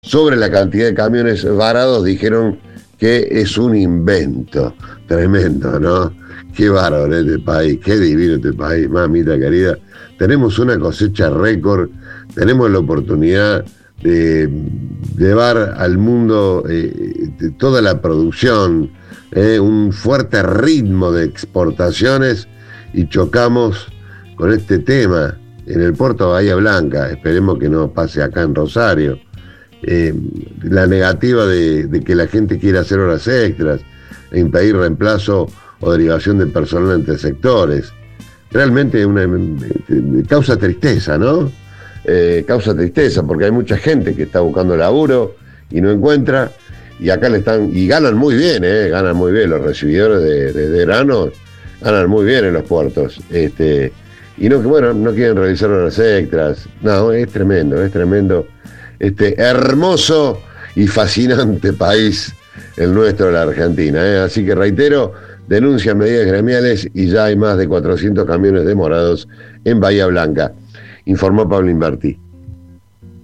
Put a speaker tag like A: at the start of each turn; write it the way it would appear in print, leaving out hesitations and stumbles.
A: sobre la cantidad de camiones varados dijeron que es un invento. Tremendo, ¿no? Qué bárbaro este país, qué divino este país, mamita querida. Tenemos una cosecha récord, tenemos la oportunidad de llevar al mundo toda la producción, un fuerte ritmo de exportaciones, y chocamos con este tema en el puerto de Bahía Blanca. Esperemos que no pase acá en Rosario. La negativa de que la gente quiera hacer horas extras e impedir reemplazo o derivación de personal entre sectores. Realmente causa tristeza, ¿no? Causa tristeza porque hay mucha gente que está buscando laburo y no encuentra, y acá y ganan muy bien, ganan muy bien los recibidores de grano, ganan muy bien en los puertos, y no quieren realizar horas extras. No, es tremendo este hermoso y fascinante país, el nuestro, la Argentina, Así que reitero, denuncian medidas gremiales y ya hay más de 400 camiones demorados en Bahía Blanca, informó Pablo Inverti.